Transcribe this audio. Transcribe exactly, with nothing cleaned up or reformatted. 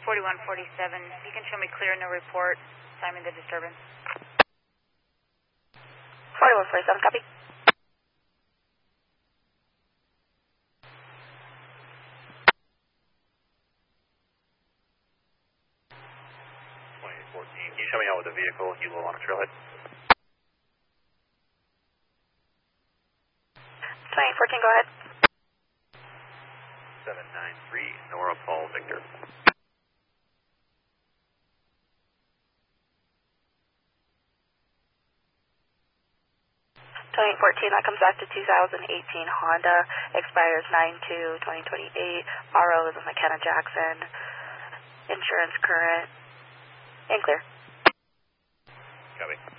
forty-one forty-seven. You can show me clear, no report. Simon the disturbance. forty-one forty-seven, copy. twenty-eight fourteen. Can you show me out with the vehicle, Hilo on a trailhead? twenty-eight fourteen, go ahead. seven nine three, Nora Paul Victor. twenty-eight fourteen, that comes back to two thousand eighteen Honda, expires nine two twenty twenty-eight, R O is on McKenna Jackson, insurance current, and clear. Copy.